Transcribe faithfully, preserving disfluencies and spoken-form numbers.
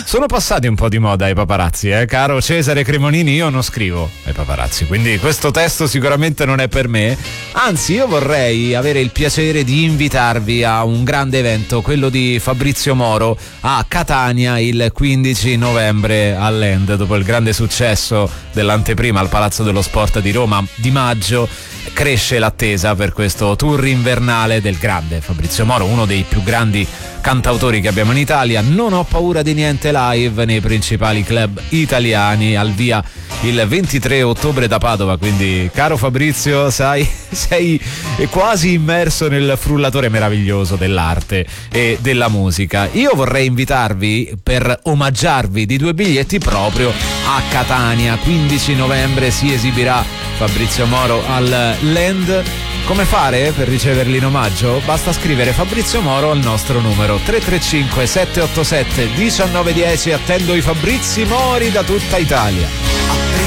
Sono passati un po' di moda ai paparazzi, eh? Caro Cesare Cremonini, io non scrivo ai paparazzi, quindi questo testo sicuramente non è per me. Anzi, io vorrei avere il piacere di invitarvi a un grande evento, quello di Fabrizio Moro a Catania il quindici novembre all'End, dopo il grande successo dell'anteprima al Palazzo dello Sport di Roma di maggio. Cresce l'attesa per questo tour invernale del grande Fabrizio Moro, uno dei più grandi cantautori che abbiamo in Italia. Non ho paura di niente live nei principali club italiani, al via il ventitré ottobre da Padova, quindi caro Fabrizio, sai, sei quasi immerso nel frullatore meraviglioso dell'arte e della musica. Io vorrei invitarvi per omaggiarvi di due biglietti proprio a Catania. Quindici novembre si esibirà Fabrizio Moro al Land. Come fare per riceverli in omaggio? Basta scrivere Fabrizio Moro al nostro numero tre tre cinque sette otto sette uno nove uno zero. Attendo i Fabrizi Mori da tutta Italia.